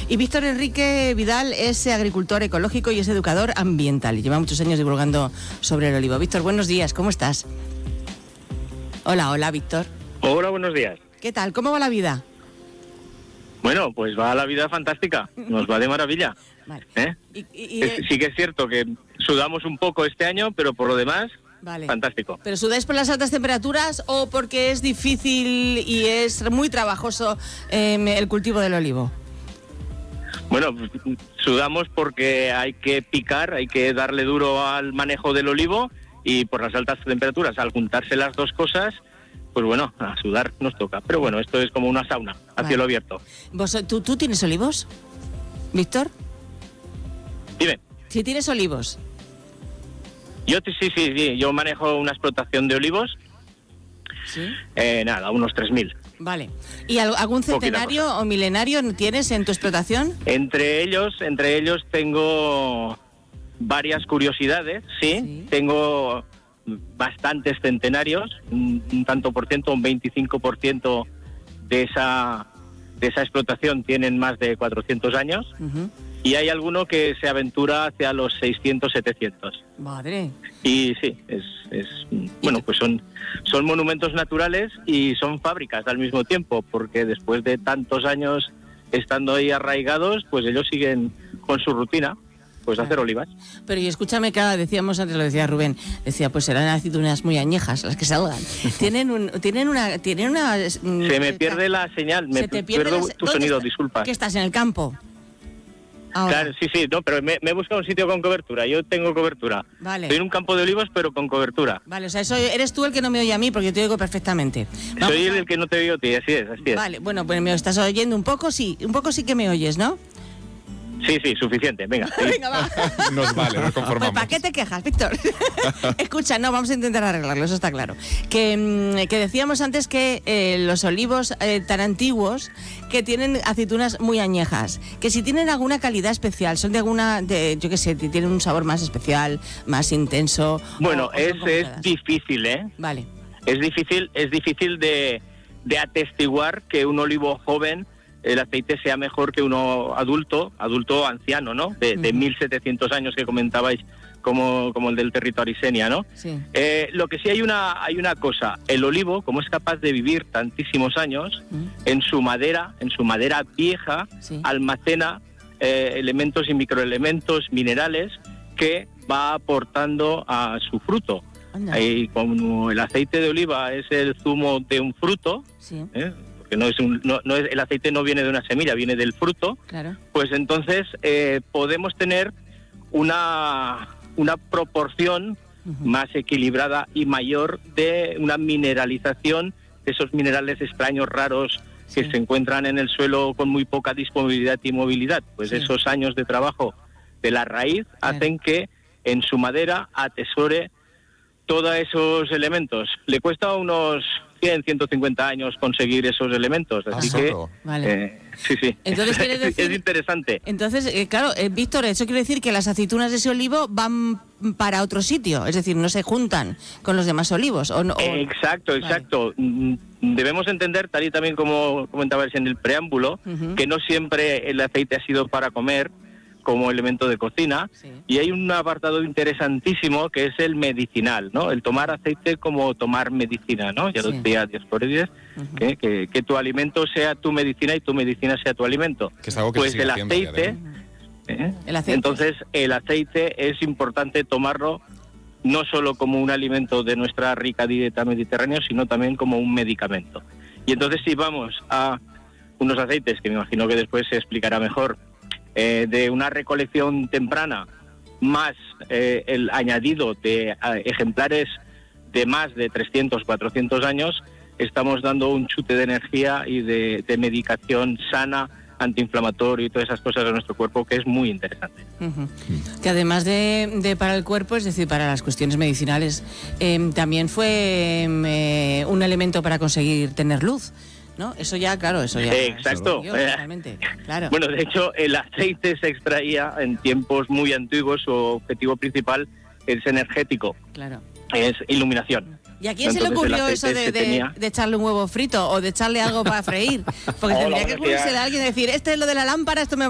Y Víctor Enrique Vidal es agricultor ecológico y es educador ambiental y lleva muchos años divulgando sobre el olivo. Víctor, buenos días, ¿cómo estás? Hola, Víctor. Hola, buenos días. ¿Qué tal? ¿Cómo va la vida? Bueno, pues va la vida fantástica, nos va de maravilla. Vale. Sí que es cierto que sudamos un poco este año, pero por lo demás, vale. Fantástico. ¿Pero sudáis por las altas temperaturas o porque es difícil y es muy trabajoso el cultivo del olivo? Bueno, sudamos porque hay que picar, hay que darle duro al manejo del olivo y por las altas temperaturas, al juntarse las dos cosas, pues bueno, a sudar nos toca. Pero bueno, esto es como una sauna, a cielo abierto. ¿Tú tienes olivos, Víctor? Dime. ¿Sí tienes olivos? Sí, yo manejo una explotación de olivos. ¿Sí? Unos 3.000. Vale. ¿Y algún centenario o milenario tienes en tu explotación? Entre ellos tengo varias curiosidades, sí. Tengo bastantes centenarios, un tanto por ciento, un 25% de esa explotación tienen más de 400 años. Uh-huh. Y hay alguno que se aventura hacia los 600, 700. Madre. Y sí, bueno, pues son monumentos naturales y son fábricas al mismo tiempo, porque después de tantos años estando ahí arraigados, pues ellos siguen con su rutina, pues hacer olivas. Pero y escúchame, que decíamos antes, lo decía Rubén, decía, pues serán aceitunas muy añejas las que salgan. Tienen una Se me pierde la señal, me pierdo tu sonido, disculpa. ¿Qué estás en el campo? Ahora. Claro, sí, no, pero me he buscado un sitio con cobertura, yo tengo cobertura. Vale. Estoy en un campo de olivos, pero con cobertura. Vale, o sea, eres tú el que no me oye a mí, porque yo te oigo perfectamente. Soy el que no te oigo a ti, así es. Vale, bueno, pues me estás oyendo un poco sí que me oyes, ¿no? Sí, suficiente, venga. Venga, va. Nos vale, nos conformamos. Pues, ¿para qué te quejas, Víctor? Escucha, no, vamos a intentar arreglarlo, eso está claro. Que decíamos antes que los olivos tan antiguos que tienen aceitunas muy añejas, que si tienen alguna calidad especial, son yo qué sé, tienen un sabor más especial, más intenso. Bueno, es difícil, ¿eh? Vale. Es difícil de atestiguar que un olivo joven el aceite sea mejor que uno adulto anciano, ¿no? De 1.700 años que comentabais, como el del territorio Arisenia, ¿no? Sí. Lo que sí hay una cosa, el olivo, como es capaz de vivir tantísimos años, en su madera vieja, sí, almacena elementos y microelementos minerales que va aportando a su fruto. Y como el aceite de oliva es el zumo de un fruto, sí, que el aceite no viene de una semilla, viene del fruto, claro, pues entonces podemos tener una proporción más equilibrada y mayor de una mineralización de esos minerales extraños, raros, que se encuentran en el suelo con muy poca disponibilidad y movilidad. Pues esos años de trabajo de la raíz hacen que en su madera atesore todos esos elementos. Le cuesta unos 150 años conseguir esos elementos, así que vale. Sí. Entonces, ¿quiere decir, es interesante. Entonces, claro, Víctor, eso quiere decir que las aceitunas de ese olivo van para otro sitio, es decir, no se juntan con los demás olivos, ¿o no? Exacto. Vale. Debemos entender, tal y también como comentabais en el preámbulo, que no siempre el aceite ha sido para comer como elemento de cocina, sí, y hay un apartado interesantísimo que es el medicinal, ¿no? El tomar aceite como tomar medicina, ¿no? Ya lo decía Dioscórides, que tu alimento sea tu medicina y tu medicina sea tu alimento. Que es algo que pues el aceite, entonces el aceite es importante tomarlo no solo como un alimento de nuestra rica dieta mediterránea, sino también como un medicamento. Y entonces si vamos a unos aceites, que me imagino que después se explicará mejor, de una recolección temprana, más el añadido de ejemplares de más de 300, 400 años, estamos dando un chute de energía y de medicación sana, antiinflamatorio y todas esas cosas de nuestro cuerpo, que es muy interesante. Que además de para el cuerpo, es decir, para las cuestiones medicinales, también fue un elemento para conseguir tener luz, ¿no? Eso ya. Exacto. Claro. Bueno, de hecho, el aceite se extraía en tiempos muy antiguos. Su objetivo principal es energético. Claro. Es iluminación. ¿Y a quién se le ocurrió eso de echarle un huevo frito o de echarle algo para freír? Porque tendría que ocurrirse a alguien decir, este es lo de la lámpara, esto me